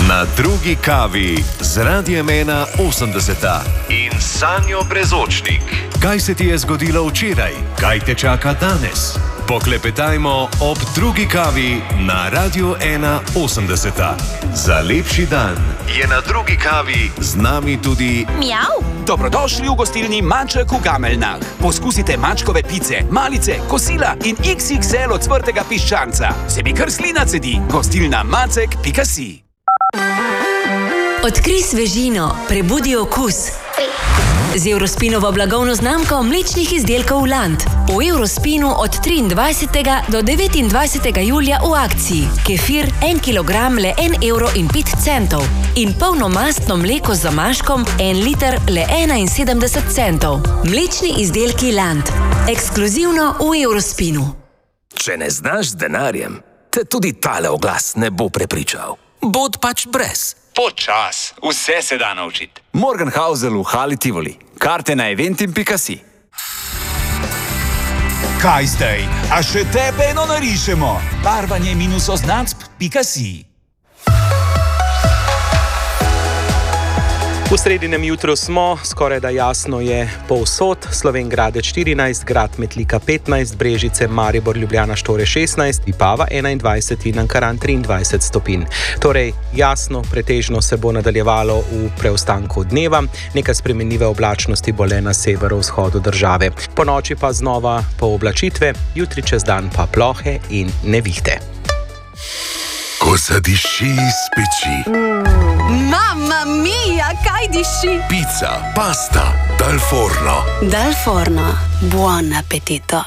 Na drugi kavi z Radiem 81 in Sanjo Brezočnik. Kaj se ti je zgodilo včeraj? Kaj te čaka danes? Poklepetajmo ob drugi kavi na Radiu 81. Za lepši dan je na drugi kavi z nami tudi Mjav. Dobrodošli v gostilni Maček v Gameljnah. Poskusite mačkove pice, malice, kosila in XXL ocvrtega piščanca. Se mi kar slina cedi. Gostilna Macek.si. Odkrij svežino, prebudi okus. Z Eurospinovo blagovno znamko mlečnih izdelkov Land. V Eurospinu od 23. do 29. julija v akciji. Kefir 1 kg le 1,05 €. In polnomastno mleko z zamaškom 1 liter le 71 centov. Mlečni izdelki Land. Ekskluzivno v Eurospinu. Če ne znaš z denarjem, te tudi tale oglas ne bo prepričal. Bod pač brez. Počas, vse se da naučiti. Morgenhausel v Hali Tivoli. Karte na eventim.si. Kaj zdaj? A še tebe eno narišemo? Barvanje minus označb.si. V sredinem jutru smo, skoraj da jasno je povsod, Slovenj Gradec 14, Grad Metlika 15, Brežice, Maribor, Ljubljana, Štore 16, Vipava 21 in Ankaran 23 stopinj. Torej, jasno, pretežno se bo nadaljevalo v preostanku dneva, nekaj spremenljive oblačnosti bo le na severovzhodu države. Po noči pa znova pooblačitve, jutri čez dan pa plohe in nevihte. Ko zadiši iz peči. Mamma mia, kaj diši? Pica, pasta, dal forno. Dal forno, buon appetito.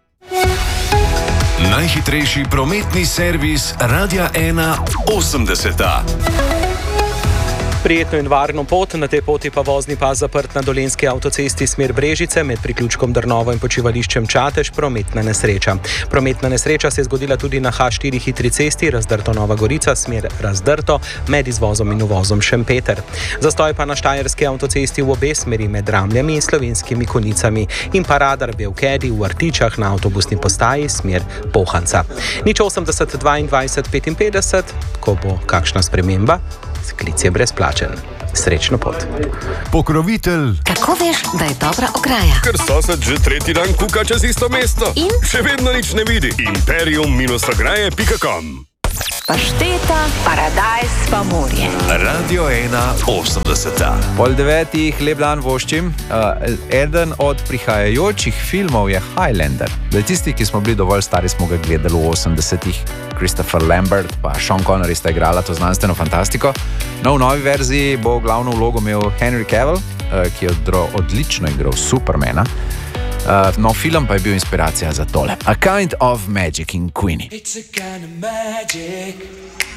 Najhitrejši prometni servis Radia 81. Prijetno in varno pot, na tej poti pa vozni pas zaprt na Dolenjski avtocesti smer Brežice med priključkom Drnovo in počivališčem Čatež, prometna nesreča. Prometna nesreča se je zgodila tudi na H4 hitri cesti, Razdrto Nova Gorica, smer Razdrto, med izvozom in uvozom Šempeter. Zastoj pa na Štajerski avtocesti v obe smeri med Ramljami in Slovenskimi Konjicami in pa radar Bevkedi v Artičah na avtobusni postaji smer Pohanca. 080 22 55, ko bo kakšna sprememba, sklic je brezplačen. Srečno pot. Pokrovitelj. Kako veš, da je dobra ograja? Ker sosed že tretji dan kuka čez isto mesto. In? Še vedno nič ne vidi. Imperium-ograje.com. Pašteta, paradajz pa morje. Radio 81. Pol 9, lep dan voščim. Eden od prihajajočih filmov je Highlander. Za tisti, ki smo bili dovolj stari, smo ga gledali v 80-ih. Christopher Lambert pa Sean Connery sta igrala to znanstveno fantastiko. No, v novi verziji bo glavno vlogo imel Henry Cavill, ki je odlično igral Supermana. No, film pa je bil inspiracija za tole. A Kind of Magic in Queenie. It's a kind of magic